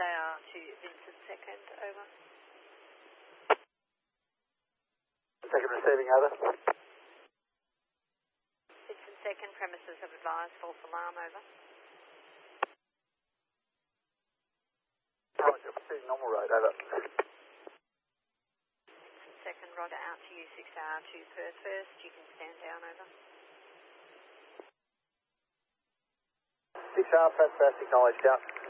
6AR to Vincent second, over. Second receiving, over. Vincent second, premises have advised, false alarm, over. Roger, proceeding normal road, over. Vincent second, Roger, out to you, 6AR to Perth first, you can stand down, over. 6R, Perth first, acknowledged, out.